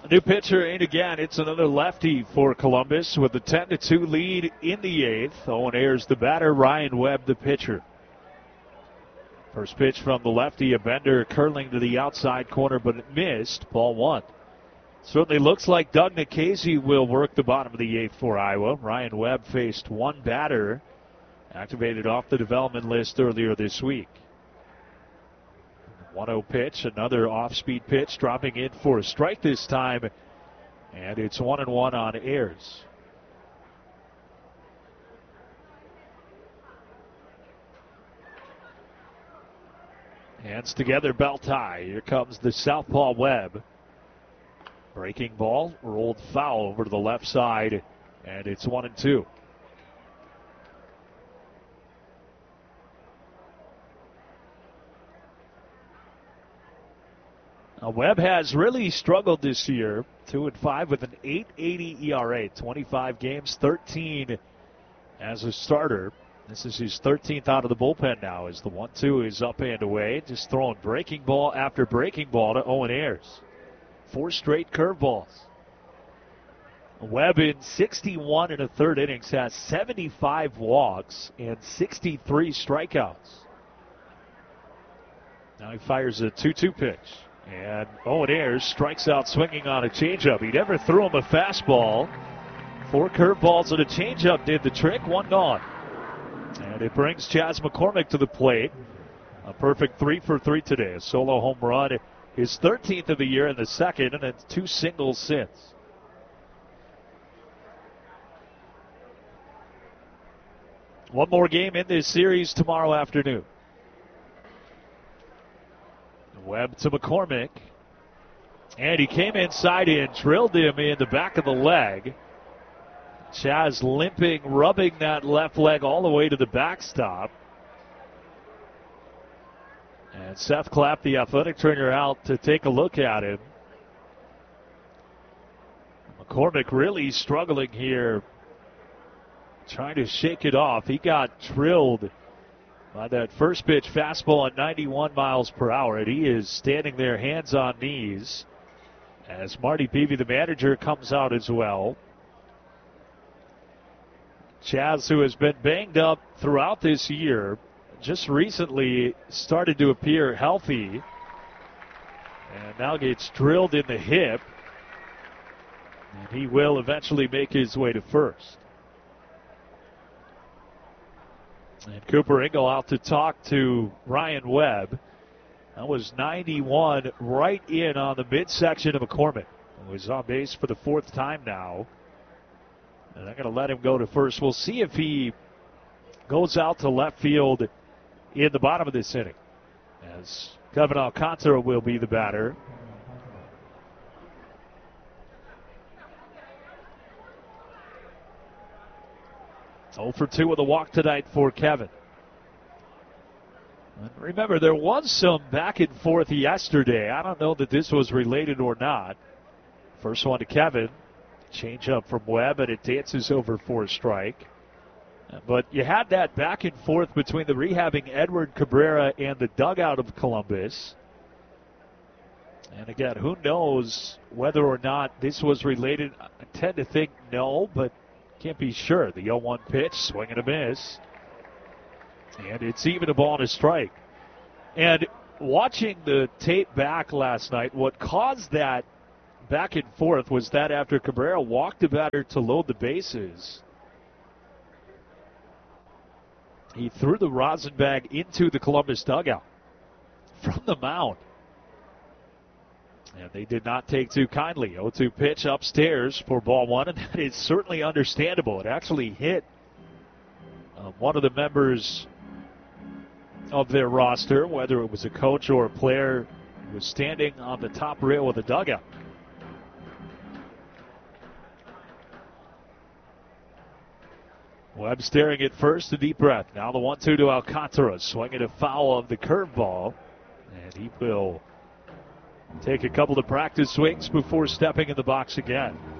A new pitcher in again. It's another lefty for Columbus with a 10-2 lead in the eighth. Owen Ayers the batter, Ryan Webb the pitcher. First pitch from the lefty, a bender curling to the outside corner, but it missed. Ball one. Certainly looks like Doug Nikhazy will work the bottom of the eighth for Iowa. Ryan Webb faced one batter, activated off the development list earlier this week. 1-0 pitch, another off-speed pitch, dropping in for a strike this time, and it's 1-1 on Ayers. Hands together, belt tie. Here comes the southpaw Webb. Breaking ball, rolled foul over to the left side, and it's 1-2. Now Webb has really struggled this year. 2-5 with an 8.80 ERA. 25 games, 13 as a starter. This is his 13th out of the bullpen now as the 1-2 is up and away. Just throwing breaking ball after breaking ball to Owen Ayers. 4 straight curveballs. Webb in 61 and a third innings has 75 walks and 63 strikeouts. Now he fires a 2-2 pitch. And Owen Ayers strikes out swinging on a changeup. He never threw him a fastball. 4 curveballs and a changeup did the trick. One gone. And it brings Chas McCormick to the plate. A perfect 3 for 3 today. A solo home run. His 13th of the year in the second, and it's 2 singles since. One more game in this series tomorrow afternoon. Webb to McCormick. And he came inside and drilled him in the back of the leg. Chas limping, rubbing that left leg all the way to the backstop. And Seth Clapp, the athletic trainer, out to take a look at him. McCormick really struggling here, trying to shake it off. He got drilled by that first pitch fastball at 91 miles per hour, and he is standing there hands on knees as Marty Peavy, the manager, comes out as well. Chas, who has been banged up throughout this year, just recently started to appear healthy and now gets drilled in the hip, and he will eventually make his way to first. And Cooper Ingle out to talk to Ryan Webb. That was 91 right in on the midsection of McCormick. He was on base for the 4th time now. And they're going to let him go to first. We'll see if he goes out to left field in the bottom of this inning, as Kevin Alcantara will be the batter. Oh for 2 with a walk tonight for Kevin. And remember, there was some back and forth yesterday. I don't know that this was related or not. First one to Kevin. Change up from Webb, and it dances over for a strike. But you had that back and forth between the rehabbing Edward Cabrera and the dugout of Columbus. And again, who knows whether or not this was related? I tend to think no, but can't be sure. The 0-1 pitch, swing and a miss. And it's even a ball and a strike. And watching the tape back last night, what caused that back and forth was that after Cabrera walked the batter to load the bases, he threw the rosin bag into the Columbus dugout from the mound. And they did not take too kindly. 0-2 pitch upstairs for ball one, and that is certainly understandable. It actually hit one of the members of their roster, whether it was a coach or a player who was standing on the top rail of the dugout. Webb staring at first, a deep breath. Now the 1-2 to Alcantara, swinging a foul of the curveball, and he will take a couple of practice swings before stepping in the box again.